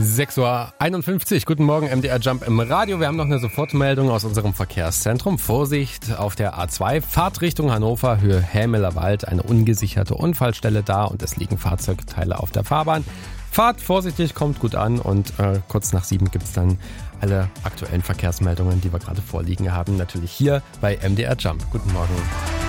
6:51 Uhr, guten Morgen, MDR Jump im Radio. Wir haben noch eine Sofortmeldung aus unserem Verkehrszentrum. Vorsicht auf der A2, Fahrtrichtung Hannover, Höhe Hämeler Wald, eine ungesicherte Unfallstelle da und es liegen Fahrzeugteile auf der Fahrbahn. Fahrt vorsichtig, kommt gut an und kurz nach 7 gibt's dann alle aktuellen Verkehrsmeldungen, die wir gerade vorliegen haben, natürlich hier bei MDR Jump. Guten Morgen.